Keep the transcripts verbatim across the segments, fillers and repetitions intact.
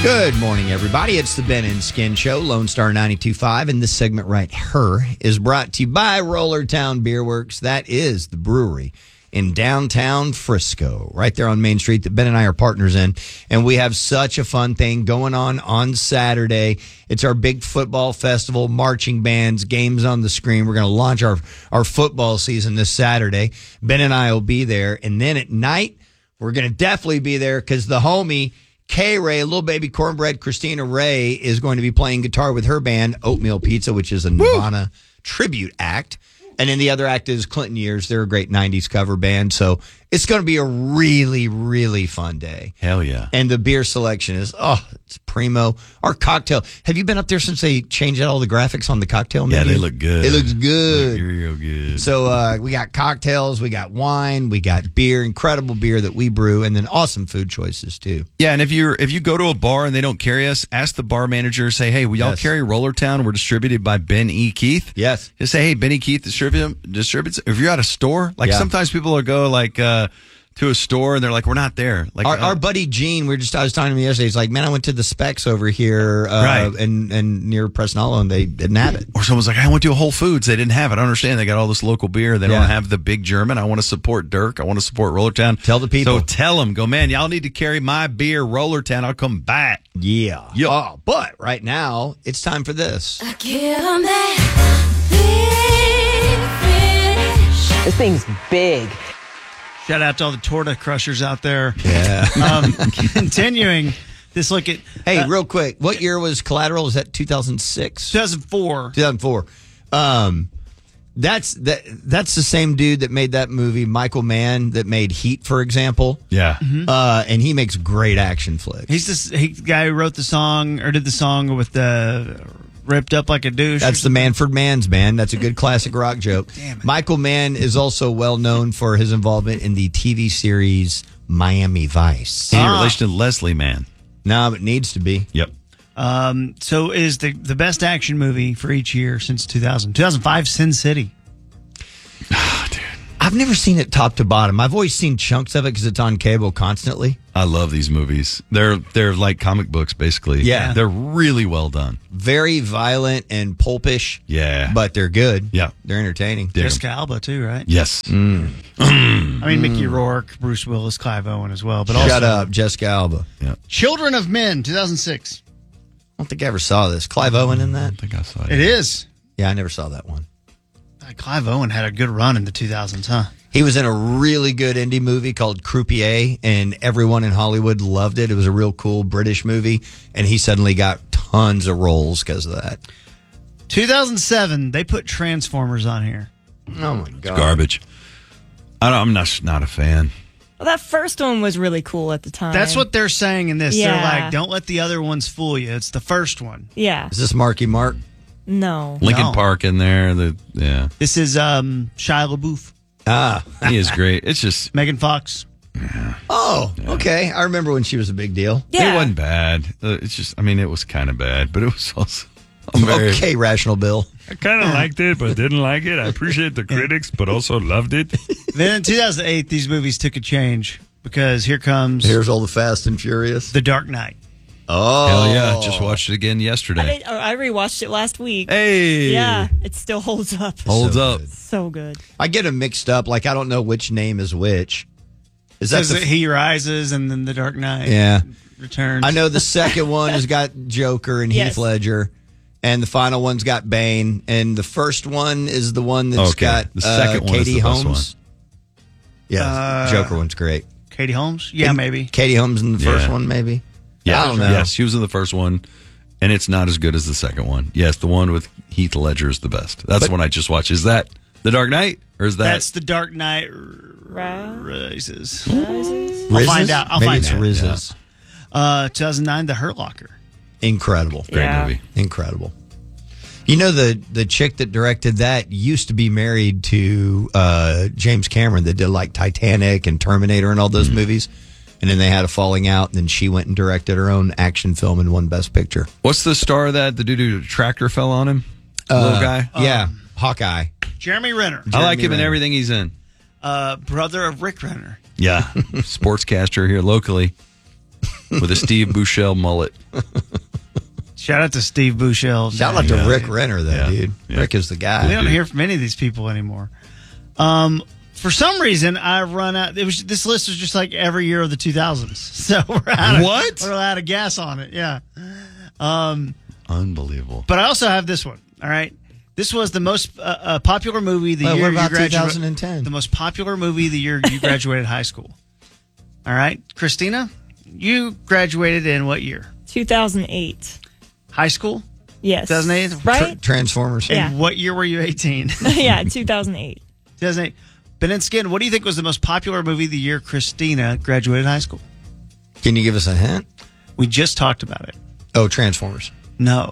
Good morning, everybody. It's the Ben and Skin Show, Lone Star ninety-two point five, and this segment right here is brought to you by Rollertown Beer Works. That is the brewery in downtown Frisco, right there on Main Street that Ben and I are partners in. And we have such a fun thing going on on Saturday. It's our big football festival, marching bands, games on the screen. We're going to launch our, our football season this Saturday. Ben and I will be there. And then at night, we're going to definitely be there because the homie, K-Ray, Little Baby Cornbread, Christina Ray, is going to be playing guitar with her band, Oatmeal Pizza, which is a Nirvana Woo! tribute act. And then the other act is Clinton Years. They're a great nineties cover band. So it's going to be a really, really fun day. Hell yeah. And the beer selection is, oh, it's primo. Our cocktail. Have you been up there since they changed out all the graphics on the cocktail menu? Yeah, they look good. It looks good. They look real good. So uh, we got cocktails, we got wine, we got beer, incredible beer that we brew, and then awesome food choices too. Yeah, and if you if you go to a bar and they don't carry us, ask the bar manager, say, hey, will y'all Yes. carry Rollertown? We're distributed by Ben E. Keith. Yes. Just say, hey, Ben E. Keith distribute, distributes. If you're at a store, like Yeah. sometimes people will go like uh, to a store and they're like, we're not there. Like Our, uh, our buddy Gene, we were just I was talking to him yesterday. He's like, man, I went to the Specs over here, uh, Right. and and near Preston Hollow, and they didn't have it. Or someone's like, I went to a Whole Foods. They didn't have it. I don't understand. They got all this local beer. They Yeah. don't have the big German. I want to support Dirk. I want to support Rollertown. Tell the people. So tell them, go, man, y'all need to carry my beer, Rollertown. I'll come back. Yeah. Yeah. Oh, but right now it's time for this. I give 'em that big fish. This thing's big. Shout out to all the torta crushers out there. Yeah. Um, continuing this look at Hey, uh, real quick, what year was Collateral? Is that two thousand six? two thousand four. two thousand four. Um, that's that. That's the same dude that made that movie, Michael Mann, that made Heat, for example. Yeah. Uh, and he makes great action flicks. He's this he, guy who wrote the song or did the song with the ripped up like a douche. That's the Manford Mann's band. That's a good classic rock joke. Damn it. Michael Mann is also well known for his involvement in the T V series Miami Vice. Any Ah. relation to Leslie Mann? No, it needs to be. Yep. Um, so is the the best action movie for each year since two thousand. two thousand five, Sin City. I've never seen it top to bottom. I've always seen chunks of it because it's on cable constantly. I love these movies. They're they're like comic books, basically. Yeah. They're really well done. Very violent and pulpish. Yeah. But they're good. Yeah. They're entertaining. Dig 'em. Jessica Alba too, right? Yes. Mm. I mean Mickey Rourke, Bruce Willis, Clive Owen as well. But Shut also up, Jessica Alba. Yeah. Children of Men, two thousand six. I don't think I ever saw this. Clive Owen in that? I think I saw it. It is. Yeah, I never saw that one. Uh, Clive Owen had a good run in the two thousands, huh? He was in a really good indie movie called Croupier, and everyone in Hollywood loved it. It was a real cool British movie, and he suddenly got tons of roles because of that. two thousand seven, they put Transformers on here. Oh, my God. Garbage. I don't, I'm not not a fan. Well, that first one was really cool at the time. That's what they're saying in this. They're Yeah. like, don't let the other ones fool you. It's the first one. Yeah. Is this Marky Mark? No. Lincoln No. Park in there. The yeah, This is um, Shia LaBeouf, Ah. he is great. It's just Megan Fox. Oh, okay. I remember when she was a big deal. Yeah. it wasn't bad. Uh, It's just I mean it was kind of bad, but it was also I'm very, Okay, Rational Bill. I kind of liked it, but didn't like it. I appreciate the critics, but also loved it. Then in two thousand eight, these movies took a change because here comes Here's all the Fast and Furious. The Dark Knight. Oh. Hell yeah! Just watched it again I, yesterday. did, oh, I rewatched it last week. Hey, Yeah. It still holds up. holds So up. good. So good. I get them mixed up. Like, I don't know which name is which. Is that Says the that He Rises and then The Dark Knight Yeah. Returns. I know the second one has got Joker and Yes. Heath Ledger, and the final one's got Bane, and the first one is the one that's Okay. got The second uh, one is Katie the best Holmes. Yeah, Uh, Joker one's great. Katie Holmes? Yeah, And maybe. Katie Holmes in the first Yeah. one, maybe. Yeah, I don't know. Yes, she was in the first one, and it's not as good as the second one. Yes, the one with Heath Ledger is the best. That's But- the one I just watched. Is that The Dark Knight, or is that? That's The Dark Knight Ra- Rises. Rises? I'll Rizzes? find out. I'll maybe find it's out. Rizzes. Uh, two thousand nine, The Hurt Locker. Incredible. Great Yeah. movie. Incredible. You know, the the chick that directed that used to be married to uh, James Cameron that did like Titanic and Terminator and all those movies. And then they had a falling out, and then she went and directed her own action film and won Best Picture. What's the star of that? The dude who tractor fell on him? Uh, Little guy? Yeah, Hawkeye. Jeremy Renner. I like Jeremy him in Renner. everything he's in. Uh, brother of Rick Renner. Yeah. Sportscaster here locally. with a Steve Buscemi mullet. Shout out to Steve Buscemi. Shout out to Rick Renner, though, Yeah. dude. Yeah. Rick is the guy. We don't hear from any of these people anymore. Um, for some reason, I run out. It was this list was just like every year of the two thousands. So we're out of, What? We're out of gas on it. Yeah. Um, Unbelievable. but I also have this one. All right. This was the most uh, uh, popular movie the Well, year what about you graduated. twenty ten? The most popular movie the year you graduated high school. All right, Christina, you graduated in what year? two thousand eight. High school. Yes. two thousand eight? Right? Transformers. Yeah. And what year were you eighteen? yeah, two thousand eight. two thousand eight. Ben and Skin, what do you think was the most popular movie the year Christina graduated high school? Can you give us a hint? We just talked about it. Oh, Transformers. No.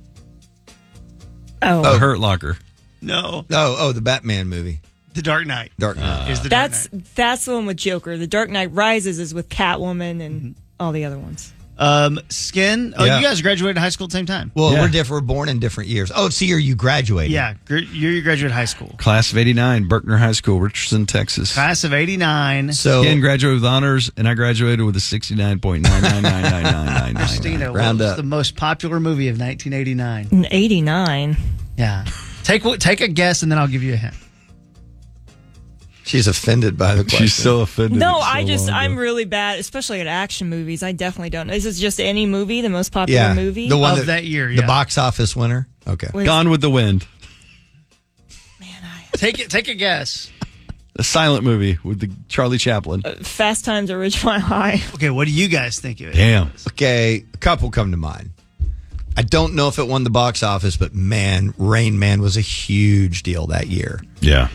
Oh. The Hurt Locker. No. Oh, oh, the Batman movie. The Dark Knight. Dark Knight. is the That's Dark Knight. that's the one with Joker. The Dark Knight Rises is with Catwoman and all the other ones. Um, Skin. Oh, Yeah. you guys graduated high school at the same time. Well, Yeah. we're different. We're born in different years. Oh, it's the year you graduated. Yeah, gr- year you graduated high school. Class of eighty-nine, Berkner High School, Richardson, Texas. Class of eighty-nine. So, Again, graduated with honors, and I graduated with a sixty-nine point nine nine nine nine nine nine. Christina, what Round was up. the most popular movie of nineteen eighty-nine? In eighty-nine. Yeah. Take take a guess, and then I'll give you a hint. she's offended by the question. She's so offended. No, It's so I just long I'm ago. really bad, especially at action movies. I definitely don't know. Is this just any movie, the most popular yeah, movie? the one Of that year, the yeah. box office winner. Okay. Was- Gone with the Wind. Take it. Take a guess. A silent movie with the Charlie Chaplin. Fast Times at Ridgemont High. Okay, what do you guys think of it? Damn. Okay, a couple come to mind. I don't know if it won the box office, but man, Rain Man was a huge deal that year. Yeah.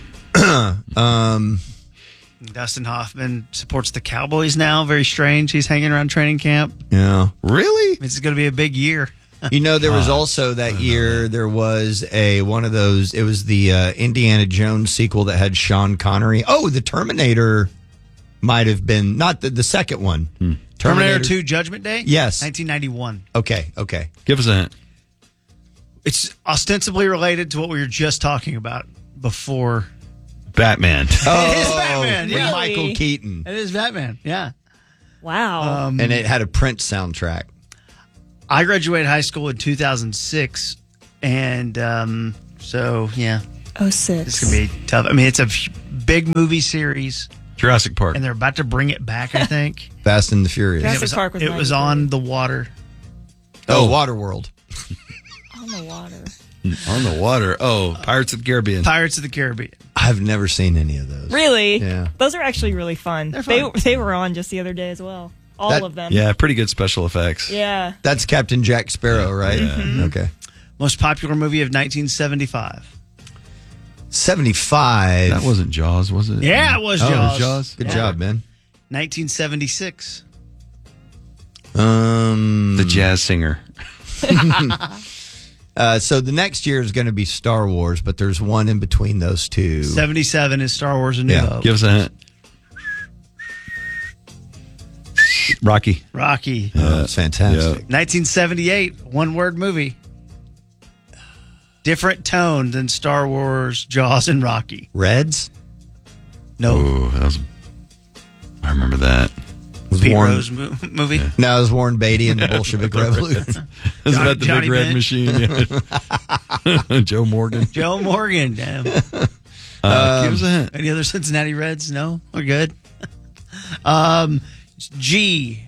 Dustin Hoffman supports the Cowboys now. Very strange. He's hanging around training camp. Yeah. Really? This is going to be a big year. You know, there was also that year, there was a one of those, it was the uh, Indiana Jones sequel that had Sean Connery. Oh, the Terminator might have been, not the, the second one. Terminator two Judgment Day? Yes. nineteen ninety-one. Okay, okay. Give us a hint. It's ostensibly related to what we were just talking about before. Batman. Oh, It is Batman, with yeah. Michael Keaton. It is Batman, yeah. Wow. Um, And it had a Prince soundtrack. I graduated high school in two thousand six, and um, so, yeah, oh six. it's going to be tough. I mean, it's a f- big movie series, Jurassic Park. and they're about to bring it back, I think. Fast and the Furious. Jurassic it was, Park was it was ninety-three. on the water. Oh, Waterworld. On the water. On the water. Oh, Pirates of the Caribbean. Pirates of the Caribbean. I've never seen any of those. Really? Yeah. Those are actually really fun. They're They fun. they were on just the other day as well. All That- of them. Yeah, pretty good special effects. Yeah. That's Captain Jack Sparrow, right? Mm-hmm. Okay. Most popular movie of nineteen seventy-five. seventy-five. That wasn't Jaws, was it? Yeah, it was Oh, Jaws. Jaws. Good Yeah. job, man. nineteen seventy-six. Um, The jazz singer. uh, so the next year is going to be Star Wars, but there's one in between those two. seventy-seven is Star Wars: A New Yeah. Hope. Give us a hint. Rocky. Rocky. Oh, it's fantastic. nineteen seventy-eight, one word movie. Different tone than Star Wars, Jaws, and Rocky. Reds No. Oh, that was. I remember that. was Pete Warren. Rose mo- movie. No, it was Warren Beatty and the Bolshevik Revolution. It was Johnny- about the Johnny big red Bench. machine. Yeah. Joe Morgan. Joe Morgan. Damn. Uh, give us a hint. Any other Cincinnati Reds? No? We're good. um, G.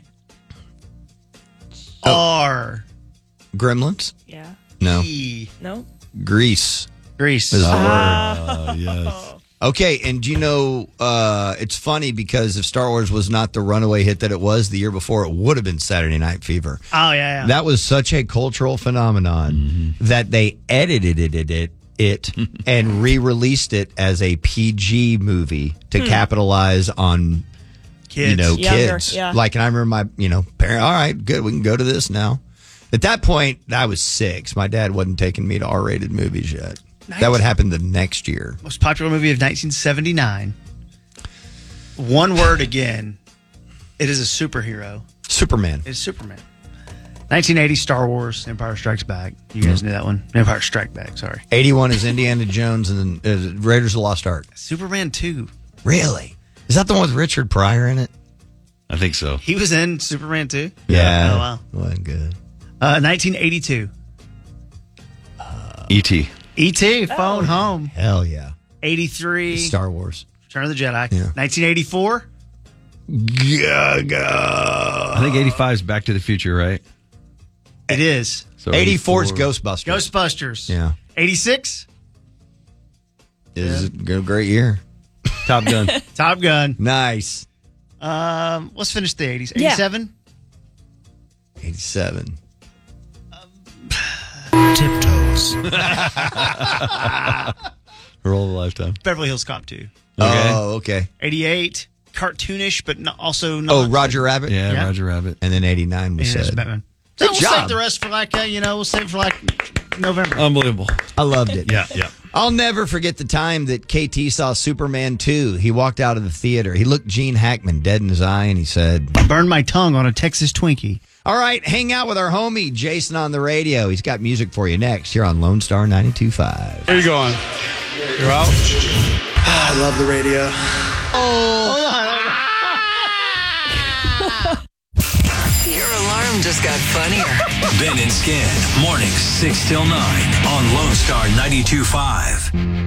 R. Gremlins? Yeah. No. E. No. Grease Grease. is the word. Uh, yes. Okay, and do you know, uh, it's funny because if Star Wars was not the runaway hit that it was the year before, it would have been Saturday Night Fever. Oh, yeah, yeah. That was such a cultural phenomenon that they edited it, it, it, it and re-released it as a P G movie to capitalize on, Kids. you know, Younger, kids. yeah. Like, and I remember my, you know, parent, all right, good, we can go to this now. At that point, I was six. My dad wasn't taking me to R-rated movies yet. Nice. That would happen the next year. Most popular movie of nineteen seventy-nine. One word again. It is a superhero. Superman. It's Superman. nineteen eighty Star Wars, Empire Strikes Back. You guys knew that one? Empire Strike Back, sorry. eighty-one is Indiana Jones and then uh, Raiders of the Lost Ark. Superman two. Really? Is that the one with Richard Pryor in it? I think so. He was in Superman two. Yeah. Oh, wow. Wasn't good. Uh, nineteen eighty-two. E T E T. Phone Oh. Home. Hell yeah. eighty-three. Star Wars. Return of the Jedi. Yeah. nineteen eighty-four. Gaga. I think eighty-five is Back to the Future, right? It is. So eighty-four is eighty-four. Ghostbusters. Ghostbusters. Yeah. eighty-six. Is a g- great year. Top Gun. Top Gun. Nice. Um, let's finish the eighties. Yeah. eighty-seven. eighty-seven. Tiptoes. Roll of a Lifetime. Beverly Hills Cop two. Oh, okay. eighty-eight. Cartoonish, but not, also not. Oh, Roger Rabbit. Yeah, Yeah. Roger Rabbit. And then eighty-nine we Yeah, it's said. Batman. Good So we'll job. save the rest for like, uh, you know, we'll save it for like November. Unbelievable. I loved it. Yeah, yeah. I'll never forget the time that K T saw Superman two. He walked out of the theater. He looked Gene Hackman dead in his eye and he said, Burned my tongue on a Texas Twinkie. all right, hang out with our homie Jason on the radio. He's got music for you next here on Lone Star ninety-two point five. Where you going? You're out? I love the radio. Your alarm just got funnier. Ben and Skin, mornings six till nine on Lone Star ninety-two point five.